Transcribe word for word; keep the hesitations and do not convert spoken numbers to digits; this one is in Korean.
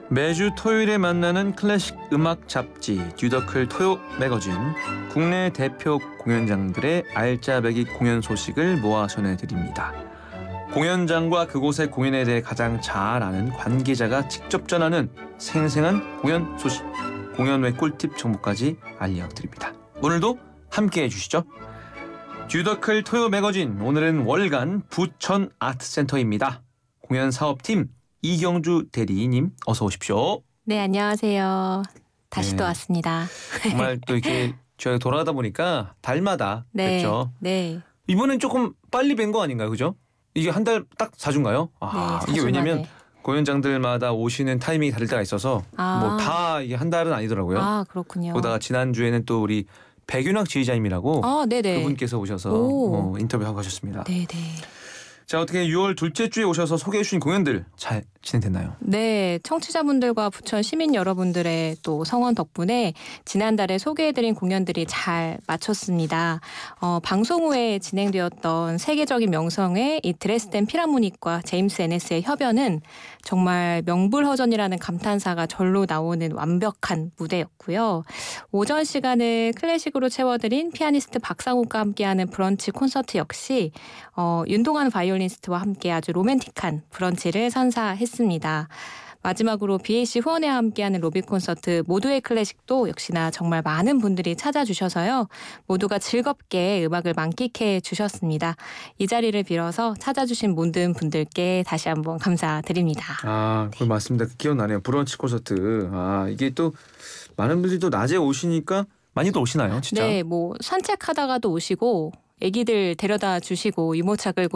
매주 토요일에 만나는 클래식 음악 잡지 듀더클 토요 매거진, 국내 대표 공연장들의 알짜배기 공연 소식을 모아 전해드립니다. 공연장과 그곳의 공연에 대해 가장 잘 아는 관계자가 직접 전하는 생생한 공연 소식, 공연 외 꿀팁 정보까지 알려드립니다. 오늘도 함께해 주시죠. 듀더클 토요 매거진, 오늘은 월간 부천 아트센터입니다. 공연 사업팀 이경주 대리님, 어서 오십시오. 네, 안녕하세요. 다시 네. 또 왔습니다. 정말 또 이렇게 저희가 돌아가다 보니까 달마다 네, 뵙죠. 네. 이번엔 조금 빨리 뵌 거 아닌가요, 그죠? 이게 한 달 딱 사 주인가요? 아, 네, 이게 왜냐면 만에. 공연장들마다 오시는 타이밍이 다를 때가 있어서 아. 뭐 다 이게 한 달은 아니더라고요. 아, 그렇군요. 거기다가 지난 주에는 또 우리 백윤학 지휘자님이라고 아, 네네. 그분께서 오셔서 오. 어, 인터뷰하고 가셨습니다. 네네. 자, 어떻게 유월 둘째 주에 오셔서 소개해 주신 공연들 잘 진행됐나요? 네, 청취자분들과 부천 시민 여러분들의 또 성원 덕분에 지난달에 소개해드린 공연들이 잘 마쳤습니다. 어, 방송 후에 진행되었던 세계적인 명성의 이 드레스덴 필하모닉과 제임스 에네스의 협연은 정말 명불허전이라는 감탄사가 절로 나오는 완벽한 무대였고요. 오전 시간을 클래식으로 채워드린 피아니스트 박상욱과 함께하는 브런치 콘서트 역시 어, 윤동환 바이올리니스트와 함께 아주 로맨틱한 브런치를 선사했습니다. 마지막으로 비에이씨 후원회와 함께하는 로비 콘서트 모두의 클래식도 역시나 정말 많은 분들이 찾아주셔서요. 모두가 즐겁게 음악을 만끽해 주셨습니다. 이 자리를 빌어서 찾아주신 모든 분들께 다시 한번 감사드립니다. 아, 그걸 맞습니다. 기억나네요. 브런치 콘서트. 아, 이게 또 많은 분들이 또 낮에 오시니까 많이들 오시나요, 진짜? 네, 뭐 산책하다가도 오시고 애기들 데려다 주시고 유모차 끌고